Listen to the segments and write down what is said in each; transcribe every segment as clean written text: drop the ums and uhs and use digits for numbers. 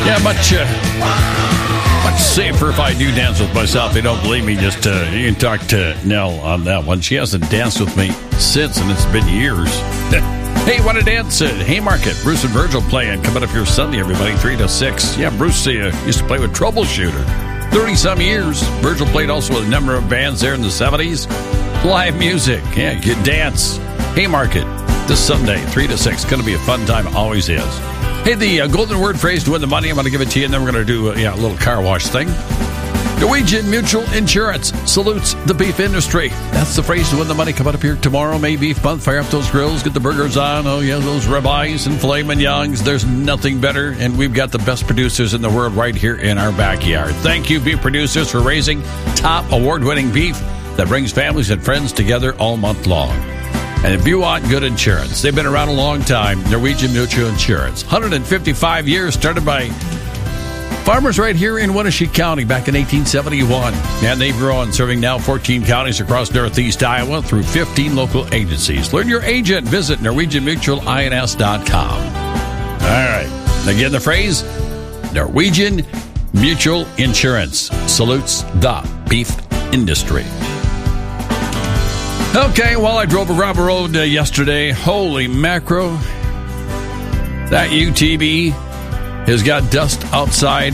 Yeah, much safer if I do dance with myself. They don't believe me. Just you can talk to Nell on that one. She hasn't danced with me since, and it's been years. Hey, want to dance at Haymarket? Bruce and Virgil playing. Coming up here Sunday, everybody, 3 to 6. Yeah, Bruce used to play with Troubleshooter. 30-some years. Virgil played also with a number of bands there in the 70s. Live music. Yeah, you can dance. Haymarket this Sunday, 3 to 6. Going to be a fun time. Always is. Hey, the golden word phrase to win the money, I'm going to give it to you, and then we're going to do a little car wash thing. Norwegian Mutual Insurance salutes the beef industry. That's the phrase to win the money. Come up here tomorrow, May Beef Month. Fire up those grills, get the burgers on. Oh, yeah, those ribeyes and filet mignons. There's nothing better, and we've got the best producers in the world right here in our backyard. Thank you, beef producers, for raising top award-winning beef that brings families and friends together all month long. And if you want good insurance, they've been around a long time. Norwegian Mutual Insurance. 155 years, started by farmers right here in Winneshiek County back in 1871. And they've grown, serving now 14 counties across northeast Iowa through 15 local agencies. Learn your agent. Visit NorwegianMutualINS.com. All right. Again, the phrase, Norwegian Mutual Insurance salutes the beef industry. Okay, well, I drove a gravel road yesterday. Holy macro. That UTV has got dust outside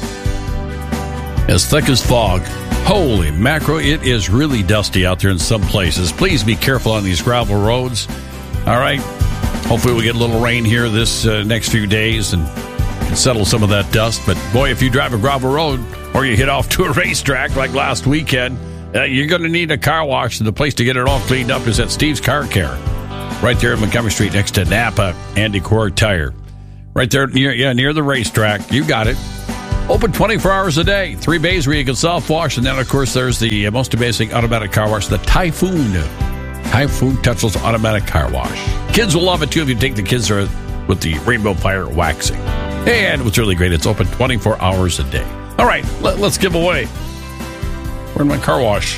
as thick as fog. Holy macro, it is really dusty out there in some places. Please be careful on these gravel roads. All right. Hopefully we'll get a little rain here this next few days and settle some of that dust. But boy, if you drive a gravel road or you hit off to a racetrack like last weekend, you're going to need a car wash, and the place to get it all cleaned up is at Steve's Car Care, right there at Montgomery Street next to Napa and Decor Tire. Right there near the racetrack. You got it. Open 24 hours a day. 3 bays where you can self-wash, and then, of course, there's the most amazing automatic car wash, the Typhoon Touchless Automatic Car Wash. Kids will love it, too, if you take the kids there with the Rainbow Fire waxing. And what's really great, it's open 24 hours a day. All right, let's give away. Where'd my car wash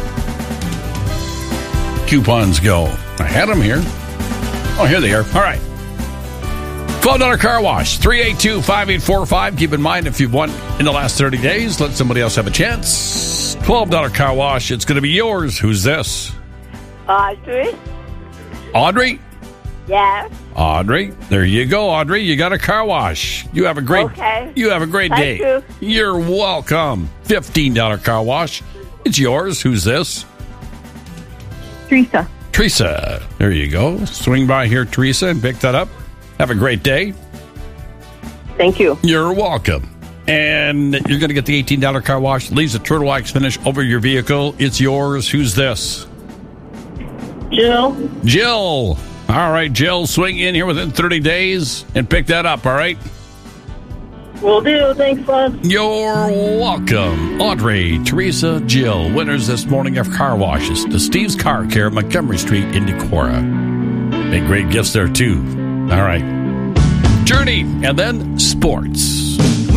coupons go? I had them here. Oh, here they are. All right. $12 car wash, 382-5845. Keep in mind, if you've won in the last 30 days, let somebody else have a chance. $12 car wash. It's going to be yours. Who's this? Audrey. Audrey? Yeah. Audrey. There you go, Audrey. You got a car wash. You have a great day. Thank you. You're welcome. $15 car wash. It's yours. Who's this? Teresa. Teresa. There you go. Swing by here, Teresa, and pick that up. Have a great day. Thank you. You're welcome. And you're going to get the $18 car wash. Leaves a turtle wax finish over your vehicle. It's yours. Who's this? Jill. Jill. All right, Jill, swing in here within 30 days and pick that up, all right? Will do. Thanks, bud. You're welcome. Audrey, Teresa, Jill, winners this morning of car washes to Steve's Car Care, Montgomery Street in Decorah. Make great gifts there, too. All right. Journey, and then sports.